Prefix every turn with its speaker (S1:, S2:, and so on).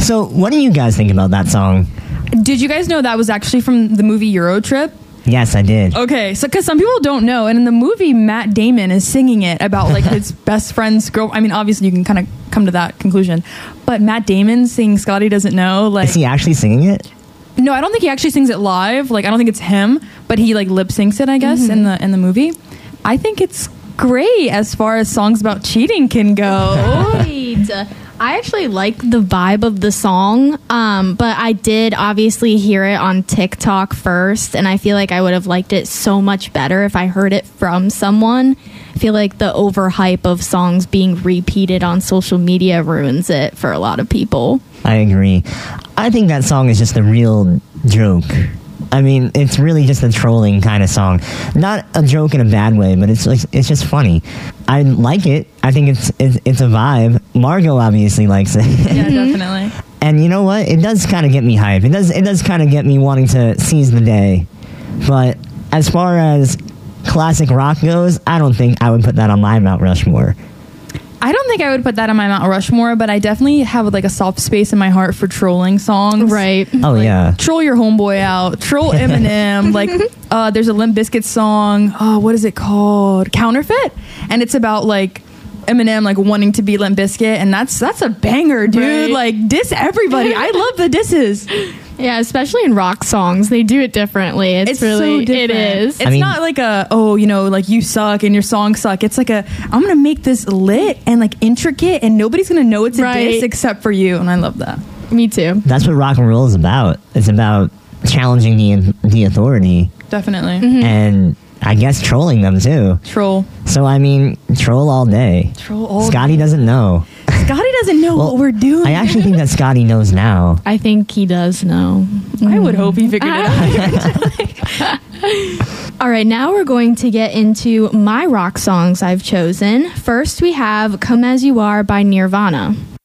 S1: So, what do you guys think about that song?
S2: Did you guys know that was actually from the movie Euro Trip?
S1: Yes, I did.
S2: Okay, so because some people don't know, and in the movie, Matt Damon is singing it about like his best friend's girl. I mean, obviously, you can kind of come to that conclusion, but Matt Damon singing "Scotty Doesn't Know." Like,
S1: Is he actually singing it?
S2: no, I don't think he actually sings it live. Like, I don't think it's him, but he like lip syncs it, I guess, in the movie. I think it's great as far as songs about cheating can go.
S3: Right. I actually like the vibe of the song, but I did obviously hear it on TikTok first, and I feel like I would have liked it so much better if I heard it from someone. I feel like the overhype of songs being repeated on social media ruins it for a lot of people.
S1: I agree. I think that song is just a real joke. I mean, it's really just a trolling kind of song. Not a joke in a bad way, but it's just funny. I like it. I think it's a vibe. Margot obviously likes it.
S2: Yeah, definitely.
S1: And you know what? It does kind of get me hyped. It does kind of get me wanting to seize the day. But as far as classic rock goes, I don't think I would put that on my Mount Rushmore.
S2: I don't think I would put that on my Mount Rushmore, but I definitely have like a soft space in my heart for trolling songs.
S3: Right.
S1: Oh, yeah.
S2: Troll your homeboy out. Troll Eminem. Like, there's a Limp Bizkit song. Oh, what is it called? Counterfeit. And it's about like Eminem like wanting to be Limp Bizkit, and that's a banger, dude.
S3: Right.
S2: Like, diss everybody. I love the disses.
S3: Yeah, especially in rock songs, they do it differently. It's really,
S2: so different.
S3: it is.
S2: It's not like like you suck and your songs suck. It's like I'm gonna make this lit and like intricate, and nobody's gonna know it's a diss except for you, and I love that.
S3: Me too.
S1: That's what rock and roll is about. It's about challenging the authority.
S2: Definitely.
S3: Mm-hmm.
S1: And I guess trolling them too.
S2: Troll.
S1: So I mean, troll all day.
S2: Troll all
S1: Scotty doesn't know.
S2: Scotty doesn't know what we're doing.
S1: I actually think that Scotty knows now.
S3: I think he does know.
S2: I would hope he figured it out.
S3: All right, now we're going to get into my rock songs I've chosen. First, we have Come As You Are by Nirvana.